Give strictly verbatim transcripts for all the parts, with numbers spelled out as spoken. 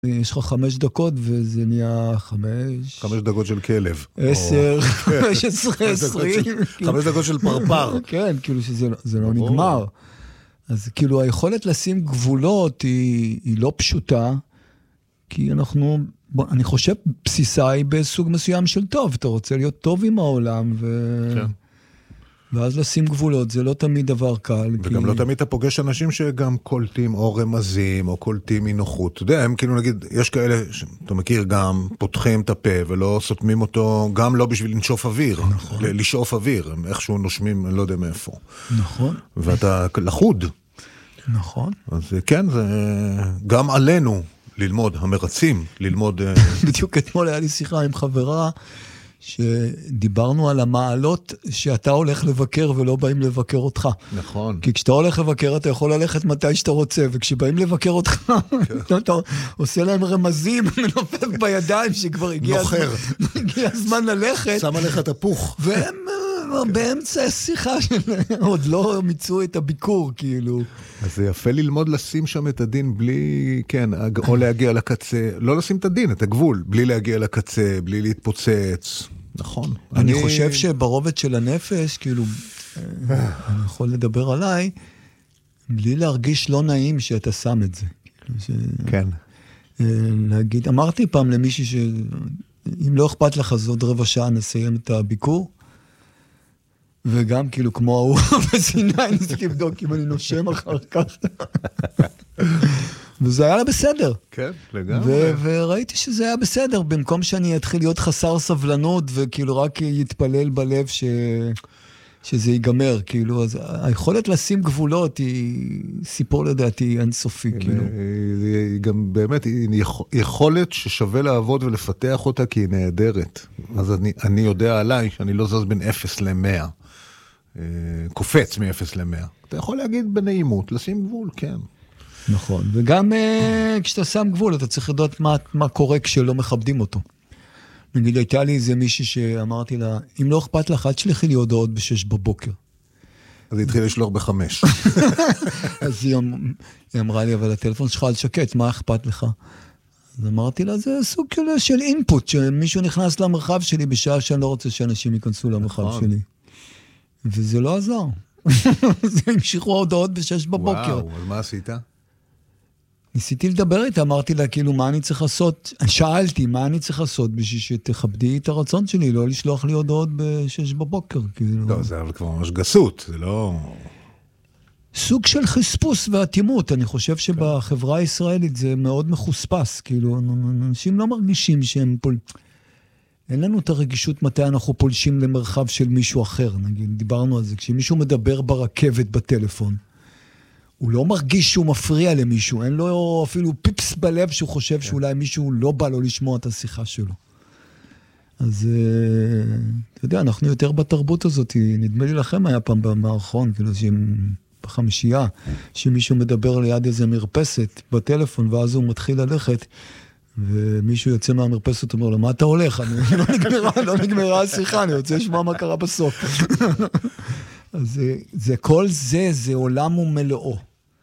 יש לך חמש דקות וזה נהיה חמש... חמש דקות של כלב. עשר, חמש עשרה, עשרים. חמש דקות של פרפר. כן, כאילו שזה לא נגמר. אז כאילו היכולת לשים גבולות היא לא פשוטה, כי אנחנו, אני חושב, בסיסה היא בסוג מסוים של טוב. אתה רוצה להיות טוב עם העולם ו... כן. ואז לשים גבולות, זה לא תמיד דבר קל. וגם כי... לא תמיד אתה פוגש אנשים שגם קולטים או רמזים, או קולטים אי-נוחות. אתה יודע, הם כאילו נגיד, יש כאלה, אתה מכיר גם, פותחים את הפה ולא סותמים אותו, גם לא בשביל לנשוף אוויר. נכון. לשאוף אוויר, הם איכשהו נושמים, אני לא יודע מאיפה. נכון. ואתה לחוד. נכון. אז כן, זה גם עלינו ללמוד, המרצים, ללמוד... בדיוק אתמול היה לי שיחה עם חברה, שדיברנו על המעלות שאתה הולך לבקר ולא באים לבקר אותך. נכון. כי כשאתה הולך לבקר אתה יכול ללכת מתי שאתה רוצה, וכשבאים לבקר אותך, אתה עושה להם רמזים, מנופף בידיים שכבר הגיע הזמן ללכת. שם עליך תפוך. והם באמצע השיחה עוד לא מיצו את הביקור, כאילו. אז זה יפה ללמוד לשים שם את הדין בלי, כן, או להגיע לקצה, לא לשים את הדין, את הגבול, בלי להגיע לקצה, בלי להתפוצץ. נכון. אני חושב שברובד של הנפש, כאילו, אני יכול לדבר עליי, בלי להרגיש לא נעים שאתה שם את זה. כן. להגיד, אמרתי פעם למישהי שאם לא אכפת לך, אז עוד רבע שעה נסיים את הביקור, וגם כאילו כמו ההוא בסיני, ניסיתי לבדוק אם אני נושם אחר כך. וזה היה לה בסדר. כן, לגמרי. וראיתי שזה היה בסדר, במקום שאני אתחיל להיות חסר סבלנות, וכאילו רק יתפלל בלב שזה ייגמר. כאילו, אז היכולת לשים גבולות היא סיפור לדעתי אינסופי, כאילו. היא גם באמת, היא יכולת ששווה לעבוד ולפתח אותה, כי היא נהדרת. אז אני יודע עליי שאני לא זז בין אפס למאה. קופץ מ-אפס למאה. אתה יכול להגיד בנעימות, לשים גבול, כן. נכון, וגם uh, כשאתה שם גבול, אתה צריך לדעת מה, מה קורה כשלא מכבדים אותו. נגיד, הייתה לי איזה מישהי שאמרתי לה, אם לא אכפת לך, אל תשלחי לי הודעות בשש בבוקר. אז היא התחילה לשלוח בחמש. אז היא, היא אמרה לי, אבל הטלפון שלך על שקט, מה אכפת לך? אז אמרתי לה, זה סוג של אינפוט, שמישהו נכנס למרחב שלי בשעה שאני לא רוצה שאנשים ייכנסו למרחב נכון. שלי. וזה לא עזר. זה המשיכו ההודעות בשש בבוקר. וואו, אז מה עשית? ניסיתי לדבר איתה, אמרתי לה, כאילו, מה אני צריך לעשות? שאלתי, מה אני צריך לעשות בשביל שתכבדי את הרצון שלי, לא לשלוח לי הודעות בשש בבוקר, כאילו. לא, זה אבל כבר ממש גסות, זה לא... סוג של חספוס ואטימות, אני חושב שבחברה הישראלית זה מאוד מחוספס, כאילו, אנשים לא מרגישים שהם פול... אין לנו את הרגישות מתי אנחנו פולשים למרחב של מישהו אחר, נגיד, דיברנו על זה, כשמישהו מדבר ברכבת בטלפון, הוא לא מרגיש שהוא מפריע למישהו, אין לו אפילו פיפס בלב שהוא חושב כן. שאולי מישהו לא בא לו לשמוע את השיחה שלו. אז אתה יודע, אנחנו יותר בתרבות הזאת, נדמה לי לכם היה פעם במערכון, כאילו בחמישייה, שמישהו מדבר ליד איזה מרפסת בטלפון, ואז הוא מתחיל ללכת, ומישהו יוצא מהמרפסת, אומר לו, מה אתה הולך? אני לא נגמרה, לא נגמרה השיחה, אני רוצה לשמוע מה קרה בסוף. אז זה, זה, כל זה, זה עולם ומלואו.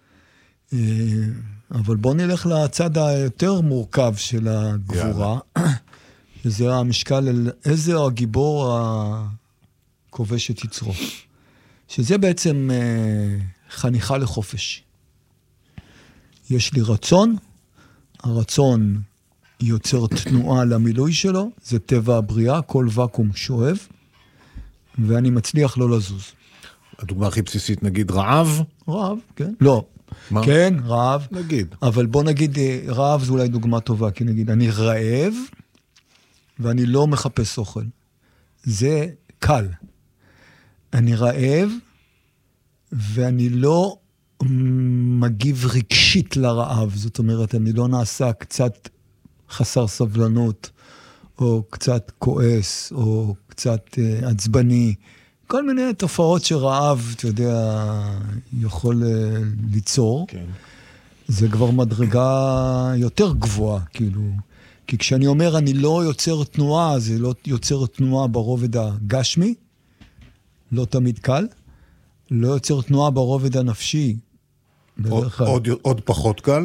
אבל בוא נלך לצד היותר מורכב של הגבורה, שזה המשקל על איזה הגיבור הכובש את יצרו. שזה בעצם חניכה לחופש. יש לי רצון, הרצון יוצר תנועה למילוי שלו, זה טבע הבריאה, כל וקום שואב, ואני מצליח לא לזוז. הדוגמה הכי בסיסית, נגיד רעב? רעב, כן. לא. מה? כן, רעב. נגיד. אבל בוא נגיד, רעב זו אולי דוגמה טובה, כי נגיד, אני רעב, ואני לא מחפש אוכל. זה קל. אני רעב, ואני לא מגיב רגשית לרעב. זאת אומרת, אני לא נעשה קצת חסר סבלנות, או קצת כועס, או קצת uh, עצבני. כל מיני תופעות שרעב, אתה יודע, יכול uh, ליצור. כן. זה כבר מדרגה יותר גבוהה, כאילו. כי כשאני אומר, אני לא יוצר תנועה, זה לא יוצר תנועה ברובד הגשמי, לא תמיד קל. לא יוצר תנועה ברובד הנפשי. עוד, עוד, עוד פחות קל?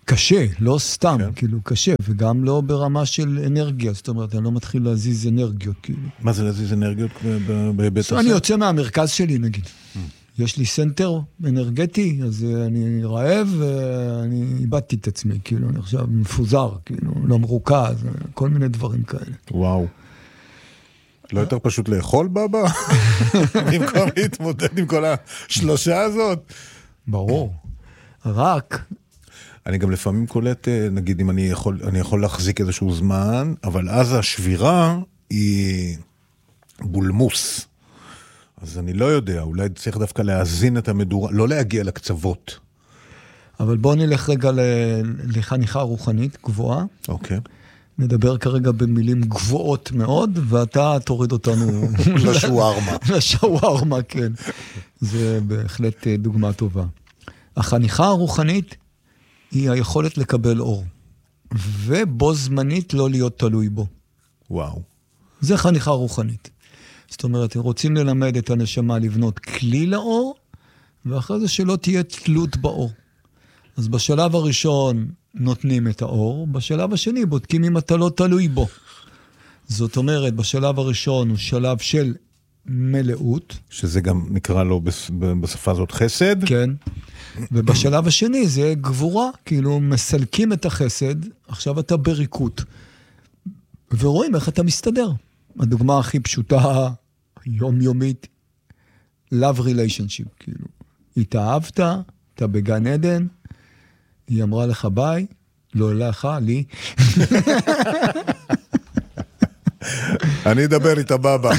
קשה, לא סתם, כן. כאילו קשה, וגם לא ברמה של אנרגיה, זאת אומרת, אני לא מתחיל להזיז אנרגיות, כאילו. מה זה להזיז אנרגיות בהיבט הזה? אני יוצא מהמרכז שלי, נגיד. יש לי סנטר אנרגטי, אז אני רעב, ואני איבדתי את עצמי, כאילו, אני עכשיו מפוזר, כאילו, לא מרוכז, כל מיני דברים כאלה. וואו. לא יותר פשוט לאכול בבא? במקום להתמודד עם כל השלושה הזאת? ברור. רק... אני גם לפעמים קולט, נגיד, אם אני יכול, אני יכול להחזיק איזשהו זמן, אבל אז השבירה היא בולמוס. אז אני לא יודע, אולי צריך דווקא להאזין את המדורה, לא להגיע לקצוות. אבל בואו נלך רגע לחניכה רוחנית גבוהה. אוקיי. נדבר כרגע במילים גבוהות מאוד, ואתה תוריד אותנו... לשווארמה. לשווארמה, כן. זה בהחלט דוגמה טובה. החניכה הרוחנית היא היכולת לקבל אור, ובו זמנית לא להיות תלוי בו. וואו. זה חניכה רוחנית. זאת אומרת, רוצים ללמד את הנשמה לבנות כלי לאור, ואחרי זה שלא תהיה תלות באור. אז בשלב הראשון נותנים את האור, בשלב השני בודקים אם אתה לא תלוי בו. זאת אומרת, בשלב הראשון הוא שלב של מלאות. שזה גם נקרא לו בשפה הזאת חסד. כן. ובשלב השני זה גבורה, כאילו מסלקים את החסד, עכשיו אתה בריקות. ורואים איך אתה מסתדר. הדוגמה הכי פשוטה, יומיומית, love relationship, כאילו. התאהבת, אתה בגן עדן, היא אמרה לך ביי, לא לך, לי. אני אדבר איתה בבא.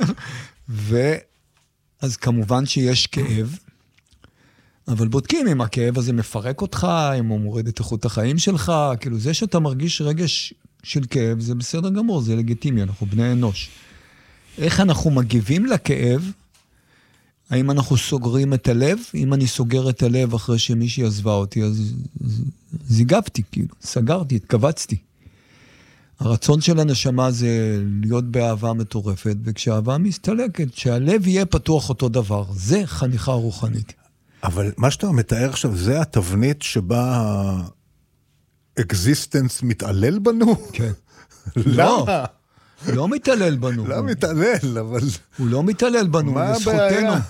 ואז כמובן שיש כאב, אבל בודקים אם הכאב הזה מפרק אותך, אם הוא מוריד את איכות החיים שלך, כאילו זה שאתה מרגיש רגש של כאב, זה בסדר גמור, זה לגיטימי, אנחנו בני אנוש. איך אנחנו מגיבים לכאב? האם אנחנו סוגרים את הלב? אם אני סוגר את הלב אחרי שמישהי עזבה אותי, אז זיגבתי, כאילו, סגרתי, התכווצתי. הרצון של הנשמה זה להיות באהבה מטורפת, וכשהאהבה מסתלקת, שהלב יהיה פתוח אותו דבר. זה חניכה רוחנית. אבל מה שאתה מתאר עכשיו, זה התבנית שבה האקזיסטנס מתעלל בנו? כן. למה? לא מתעלל בנו. לא מתעלל, אבל... הוא לא מתעלל בנו, מה לזכותנו. הבעיה?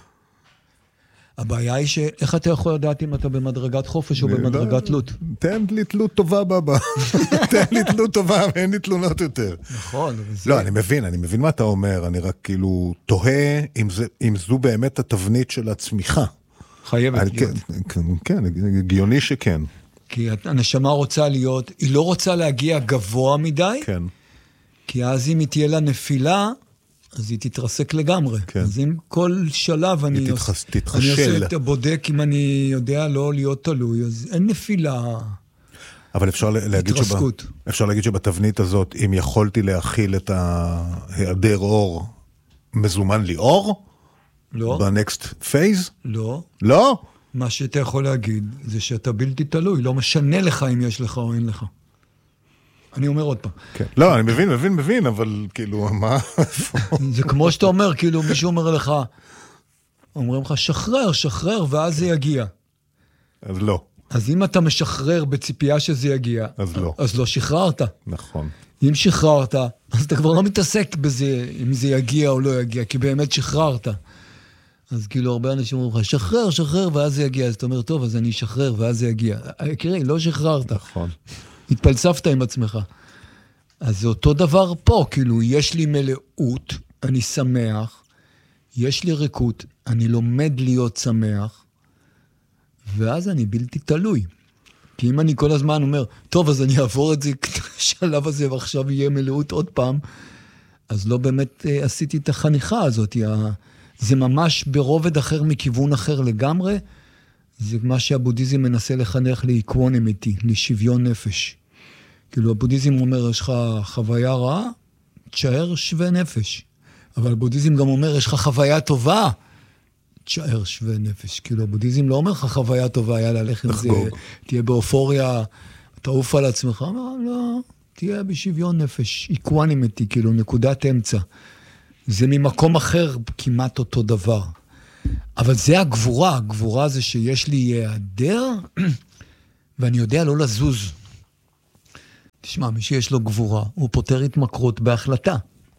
הבעיה היא שאיך אתה יכול לדעת אם אתה במדרגת חופש או במדרגת תלות? תן לי תלות טובה בבא. תן לי תלות טובה ואין לי תלונות יותר. נכון. זה... לא, אני מבין, אני מבין מה אתה אומר, אני רק כאילו תוהה אם, זה, אם זו באמת התבנית של הצמיחה. חייבת אני, להיות. כן, כן, הגיוני שכן. כי הנשמה רוצה להיות, היא לא רוצה להגיע גבוה מדי, כן. כי אז אם היא תהיה לה נפילה, אז היא תתרסק לגמרי. כן. אז אם כל שלב אני, תתחס, עוש... תתחשל. אני עושה את הבודק, אם אני יודע לא להיות תלוי, אז אין נפילה. אבל אפשר להגיד, שבה, אפשר להגיד שבתבנית הזאת, אם יכולתי להכיל את ההיעדר אור, מזומן לי אור? לא. בנקסט פייז? לא. לא? מה שאתה יכול להגיד, זה שאתה בלתי תלוי, לא משנה לך אם יש לך או אין לך. אני אומר עוד פעם. כן. לא, אני מבין, מבין, מבין, אבל כאילו, מה? זה כמו שאתה אומר, כאילו מישהו אומר לך, אומרים לך, שחרר, שחרר, ואז זה יגיע. אז לא. אז אם אתה משחרר בציפייה שזה יגיע, אז לא. אז לא שחררת. נכון. אם שחררת, אז אתה כבר לא מתעסק בזה, אם זה יגיע או לא יגיע, כי באמת שחררת. אז כאילו הרבה אנשים אומרים לך, שחרר, שחרר, ואז זה יגיע. אז אתה אומר, טוב, אז אני אשחרר, ואז זה יגיע. קראי, לא שחררת. נכון. התפלספת עם עצמך. אז זה אותו דבר פה, כאילו, יש לי מלאות, אני שמח, יש לי ריקות, אני לומד להיות שמח, ואז אני בלתי תלוי. כי אם אני כל הזמן אומר, טוב, אז אני אעבור את זה, השלב הזה, ועכשיו יהיה מלאות עוד פעם, אז לא באמת אה, עשיתי את החניכה הזאת. זה ממש ברובד אחר מכיוון אחר לגמרי, זה מה שהבודהיזם מנסה לחנך לאיקוואנימיטי, לשוויון נפש. כאילו, הבודהיזם אומר, יש לך חוויה רעה, תשאר שווה נפש. אבל הבודהיזם גם אומר, יש לך חוויה טובה, תשאר שווה נפש. כאילו, הבודהיזם לא אומר לך חוויה טובה, יאללה, לך עם זה, תהיה באופוריה, תעוף על עצמך. אומר, לא, תהיה בשוויון נפש, איקוואנימיטי, כאילו, נקודת אמצע. זה ממקום אחר כמעט אותו דבר. אבל זה הגבורה, הגבורה זה שיש לי היעדר, ואני יודע לא לזוז. תשמע, מי שיש לו גבורה, הוא פותר התמכרות בהחלטה.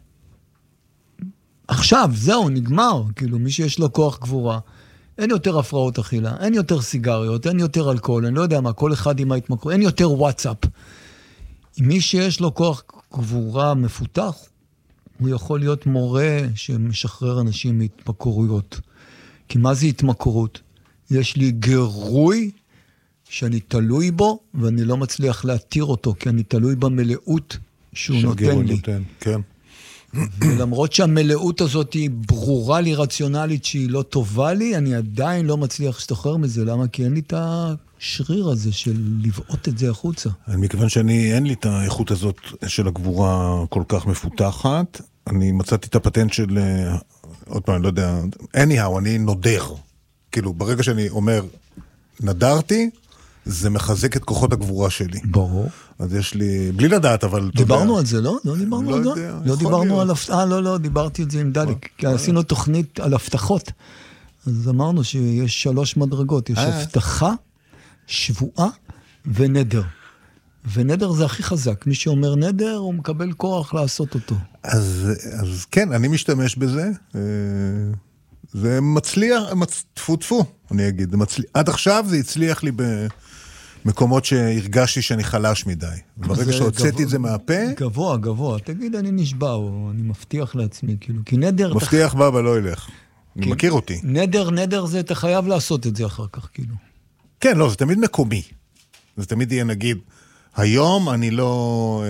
עכשיו, זהו, נגמר. כאילו, מי שיש לו כוח גבורה, אין יותר הפרעות אכילה, אין יותר סיגריות, אין יותר אלכוהול, אני לא יודע מה, כל אחד עם ההתמכרות, אין יותר וואטסאפ. מי שיש לו כוח גבורה מפותח, הוא יכול להיות מורה שמשחרר אנשים מהתמכרויות. כי מה זה התמכרות? יש לי גירוי שאני תלוי בו, ואני לא מצליח להתיר אותו, כי אני תלוי במלאות שהוא נותן לי. נותן, כן. ולמרות שהמלאות הזאת היא ברורה לי, רציונלית, שהיא לא טובה לי, אני עדיין לא מצליח להשתחרר מזה. למה? כי אין לי את השריר הזה של לבעוט את זה החוצה. מכיוון שאני, אין לי את האיכות הזאת של הגבורה כל כך מפותחת, אני מצאתי את הפטנט של, עוד פעם, אני לא יודע, anyhow, אני נודר. כאילו, ברגע שאני אומר, נדרתי, זה מחזק את כוחות הגבורה שלי. ברור. אז יש לי, בלי לדעת, אבל... דיברנו על זה, לא? לא דיברנו על זה? לא דיברנו על... אה, לא, לא, דיברתי את זה עם דליק. כי עשינו תוכנית על הבטחות. אז אמרנו שיש שלוש מדרגות. יש הבטחה, שבועה ונדר. ונדר זה הכי חזק. מי שאומר נדר, הוא מקבל כוח לעשות אותו. אז, אז כן, אני משתמש בזה. זה מצליח, תפו תפו, אני אגיד. עד עכשיו זה הצליח לי במקומות שהרגשתי שאני חלש מדי. ברגע שהוצאתי את זה מהפה... גבוה, גבוה. תגיד, אני נשבע, או אני מבטיח לעצמי, כאילו. כי נדר... מבטיח בבא, לא ילך. אני מכיר אותי. נדר, נדר זה, אתה חייב לעשות את זה אחר כך, כאילו. כן, לא, זה תמיד מקומי. זה תמיד יהיה, נגיד, היום אני לא...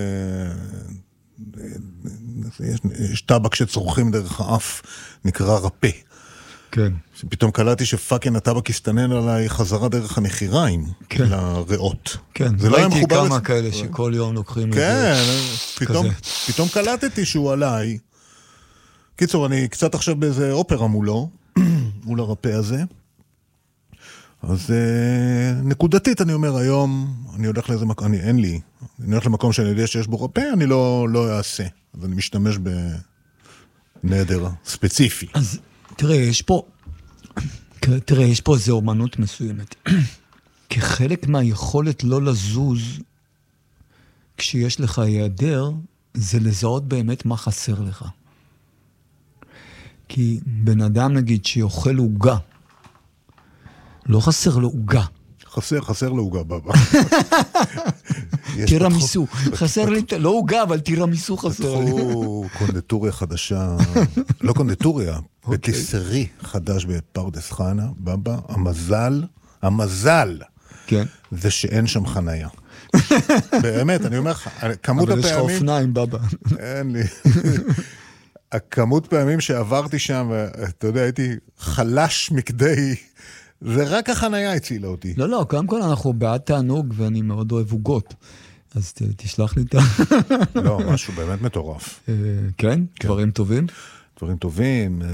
יש טבק שצורכים דרך האף, נקרא רפה. כן. פתאום קלטתי שפאקינג הטבק הסתנן עליי חזרה דרך הנחיריים, כן. לריאות. כן, זה ראיתי לא כמה בס... כאלה שכל יום לוקחים כן, את זה. פתאום, פתאום קלטתי שהוא עליי. קיצור, אני קצת עכשיו באיזה אופרה מולו, מול הרפה הזה. אז נקודתית אני אומר, היום אני הולך לאיזה מקום, אני, אין לי, אני הולך למקום שאני יודע שיש בו רפה, אני לא, לא אעשה. אז אני משתמש בנדר ספציפי. אז תראה, יש פה, תראה, יש פה איזו אומנות מסוימת. כחלק מהיכולת לא לזוז, כשיש לך היעדר, זה לזהות באמת מה חסר לך. כי בן אדם, נגיד, שיוכל עוגה, לא חסר לו עוגה. חסר, חסר לו עוגה, בבא. תירמיסו. חסר לי, לא עוגה, אבל תירמיסו חסר לי. פתחו קונדטוריה חדשה, לא קונדטוריה, פטיסרי חדש בפרדס חנה, בבא. המזל, המזל, זה שאין שם חנייה. באמת, אני אומר לך, כמות הפעמים... אבל יש לך אופניים, בבא. אין לי. הכמות פעמים שעברתי שם, אתה יודע, הייתי חלש מכדי... זה רק החנייה הצילה אותי. לא, לא, קודם כל אנחנו בעד תענוג, ואני מאוד אוהב עוגות. אז ת, תשלח לי את ה... לא, משהו באמת מטורף. כן? דברים טובים? דברים טובים.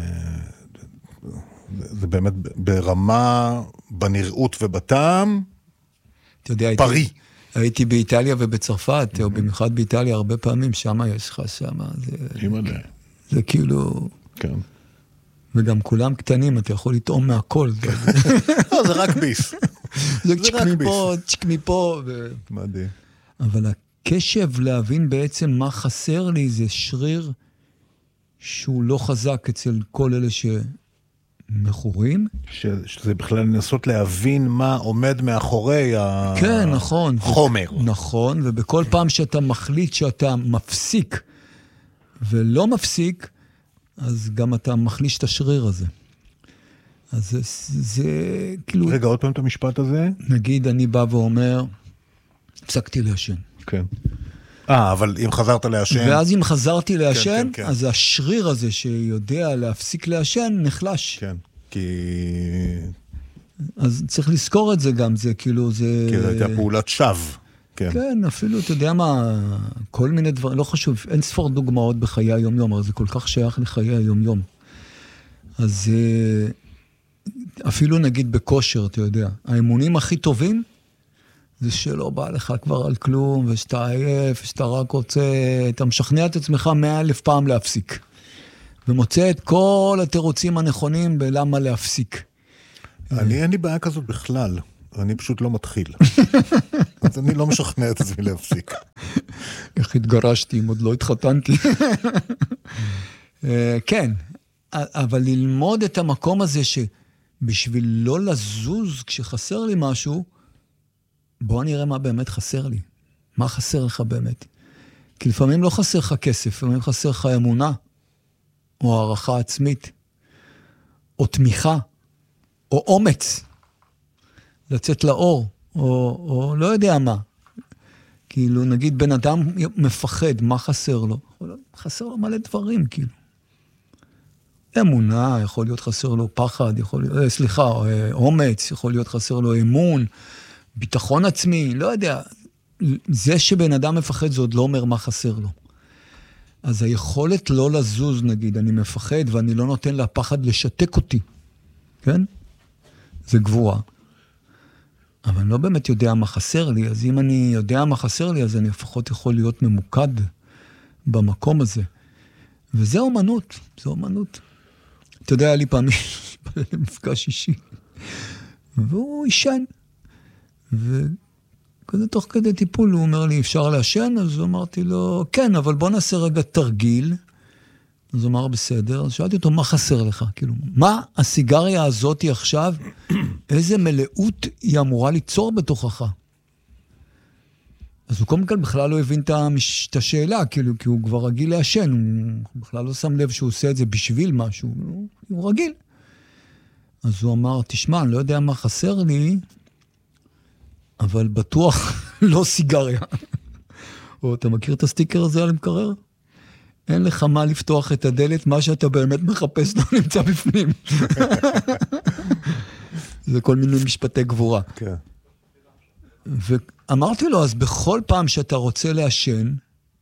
זה באמת ברמה, בנראות ובטעם, פרי. הייתי באיטליה ובצרפת, או במיוחד באיטליה הרבה פעמים, שמה יש לך שמה. זה כאילו... כן. וגם כולם קטנים, אתה יכול לטעום מהכל. לא, זה רק ביס. זה צ'ק מפה, צ'ק מפה. מדהים. אבל הקשב להבין בעצם מה חסר לי, זה שריר שהוא לא חזק אצל כל אלה שמכורים. שזה בכלל לנסות להבין מה עומד מאחורי החומר. כן, נכון. נכון, ובכל פעם שאתה מחליט שאתה מפסיק ולא מפסיק, אז גם אתה מחליש את השריר הזה. אז זה, זה כאילו... רגע, עוד פעם את המשפט הזה? נגיד, אני בא ואומר, הפסקתי להשן. כן. אה, אבל אם חזרת להשן... ואז אם חזרתי להשן, כן, כן, כן. אז השריר הזה שיודע להפסיק להשן, נחלש. כן, כי... אז צריך לזכור את זה גם, זה כאילו, זה... כי זה הייתה פעולת שווא. כן. כן, אפילו, אתה יודע מה, כל מיני דברים, לא חשוב, אין ספור דוגמאות בחיי היום-יום, אבל זה כל כך שייך לחיי היום-יום. אז אפילו נגיד בכושר, אתה יודע, האמונים הכי טובים, זה שלא בא לך כבר על כלום, ושאתה עייף, ושאתה רק רוצה, אתה משכנע את עצמך מאה אלף פעם להפסיק. ומוצא את כל התירוצים הנכונים בלמה להפסיק. אני אין לי בעיה כזאת בכלל. אני פשוט לא מתחיל. אז אני לא משכנע את עצמי להפסיק. איך התגרשתי אם עוד לא התחתנתי. כן, אבל ללמוד את המקום הזה שבשביל לא לזוז כשחסר לי משהו, בוא נראה מה באמת חסר לי. מה חסר לך באמת? כי לפעמים לא חסר לך כסף, לפעמים חסר לך אמונה, או הערכה עצמית, או תמיכה, או אומץ, לצאת לאור, או, או לא יודע מה. כאילו, נגיד, בן אדם מפחד, מה חסר לו? חסר לו מלא דברים, כאילו. אמונה, יכול להיות חסר לו פחד, יכול להיות, סליחה, אומץ, יכול להיות חסר לו אמון, ביטחון עצמי, לא יודע. זה שבן אדם מפחד, זה עוד לא אומר מה חסר לו. אז היכולת לא לזוז, נגיד, אני מפחד, ואני לא נותן לפחד לשתק אותי, כן? זה גבורה. אבל אני לא באמת יודע מה חסר לי, אז אם אני יודע מה חסר לי, אז אני לפחות יכול להיות ממוקד במקום הזה. וזה אומנות, זה אומנות. אתה יודע, היה לי פעמים מפגש אישי, והוא ישן, וכזה תוך כדי טיפול, הוא אומר לי, אפשר לעשן? אז אמרתי לו, כן, אבל בוא נעשה רגע תרגיל. אז הוא אמר, בסדר. אז שאלתי אותו, מה חסר לך? כאילו, מה הסיגריה הזאת עכשיו, איזה מלאות היא אמורה ליצור בתוכך? אז הוא קודם כל בכלל לא הבין את השאלה, כאילו, כי הוא כבר רגיל לעשן, הוא בכלל לא שם לב שהוא עושה את זה בשביל משהו, הוא, הוא רגיל. אז הוא אמר, תשמע, אני לא יודע מה חסר לי, אבל בטוח לא סיגריה. או, אתה מכיר את הסטיקר הזה על המקרר? אין לך מה לפתוח את הדלת, מה שאתה באמת מחפש לא נמצא בפנים. זה כל מיני משפטי גבורה. כן. ואמרתי לו, אז בכל פעם שאתה רוצה לעשן,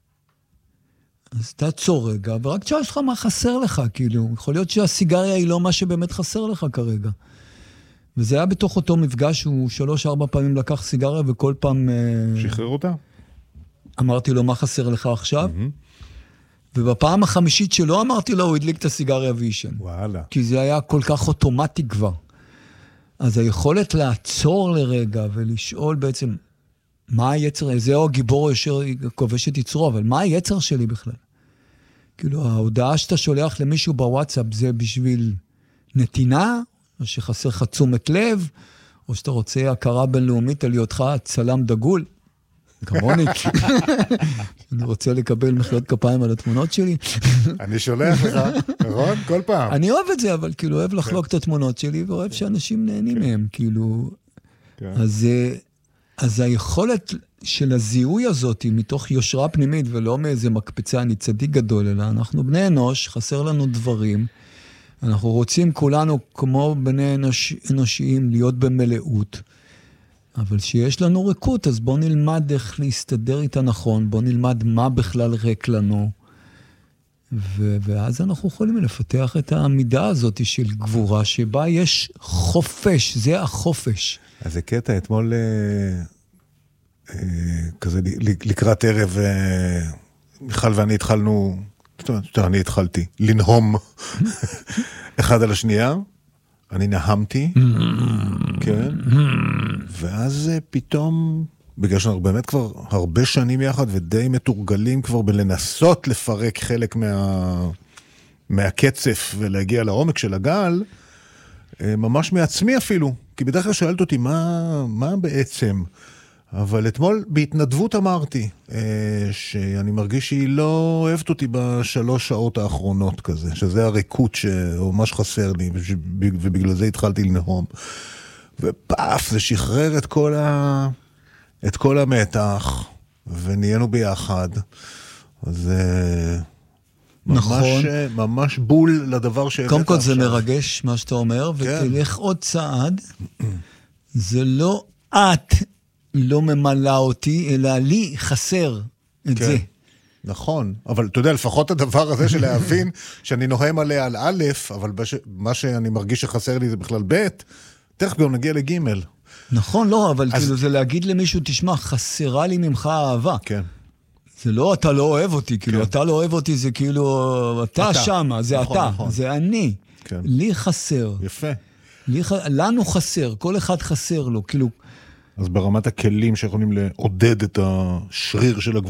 אז תעצור רגע, ורק תשאל לך מה חסר לך, כאילו. יכול להיות שהסיגריה היא לא מה שבאמת חסר לך כרגע. וזה היה בתוך אותו מפגש, הוא שלוש, ארבע פעמים לקח סיגריה, וכל פעם... שחרר אותה? אמרתי לו, מה חסר לך עכשיו? ובפעם החמישית שלא אמרתי לו, הוא הדליק את הסיגריה וישן. וואלה. כי זה היה כל כך אוטומטי כבר. אז היכולת לעצור לרגע ולשאול בעצם, מה היצר, זהו הגיבור ישר כובש את יצרו, אבל מה היצר שלי בכלל? כאילו, ההודעה שאתה שולח למישהו בוואטסאפ, זה בשביל נתינה, או שחסר לך תשומת לב, או שאתה רוצה הכרה בינלאומית על היותך צלם דגול, כמוני. אני רוצה לקבל מחיאות כפיים על התמונות שלי. אני שולח לך, נכון? כל פעם. אני אוהב את זה, אבל כאילו אוהב לחלוק את התמונות שלי, ואוהב שאנשים נהנים מהם, כאילו. אז היכולת של הזיהוי הזאת, מתוך יושרה פנימית, ולא מאיזה מקפצה, אני צדיק גדול, אלא אנחנו בני אנוש, חסר לנו דברים, אנחנו רוצים כולנו, כמו בני אנוש, אנושיים, להיות במלאות, אבל שיש לנו ריקות, אז בוא נלמד איך להסתדר איתה נכון, בוא נלמד מה בכלל ריק לנו, ו- ואז אנחנו יכולים לפתח את העמידה הזאת של גבורה, שבה יש חופש, זה החופש. אז זה קטע, אתמול אה, אה, כזה לקראת ערב, אה, מיכל ואני התחלנו, אני התחלתי לנהום אחד על השנייה, אני נהמתי, כן, ואז פתאום, בגלל שאנחנו באמת כבר הרבה שנים יחד, ודי מתורגלים כבר בלנסות לפרק חלק מה, מהקצף, ולהגיע לעומק של הגל, ממש מעצמי אפילו, כי בדרך כלל שואלת אותי, מה, מה בעצם? אבל אתמול בהתנדבות אמרתי, שאני מרגיש שהיא לא אוהבת אותי בשלוש שעות האחרונות כזה, שזה הריקות שממש חסר לי, ובגלל זה התחלתי לנהום. ופאף, זה שחרר את כל, ה... את כל המתח, ונהיינו ביחד. אז נכון. ממש, ממש בול לדבר שהבאת קודם כל עכשיו. זה מרגש מה שאתה אומר, כן. ותלך עוד צעד, זה לא את לא ממלא אותי, אלא לי חסר את כן. זה. נכון, אבל אתה יודע, לפחות הדבר הזה של להבין שאני נוהם עליה על א', אבל בש... מה שאני מרגיש שחסר לי זה בכלל ב', תכף גם נגיע לג'. נכון, לא, אבל אז... כאילו זה להגיד למישהו, תשמע, חסרה לי ממך אהבה. כן. זה לא, אתה לא אוהב אותי, כאילו, כן. אתה לא אוהב אותי, זה כאילו, אתה, אתה. שמה, זה נכון, אתה, נכון. זה אני. כן. לי חסר. יפה. לנו חסר, כל אחד חסר לו, כאילו... אז ברמת הכלים שיכולים לעודד את השריר של הגבול,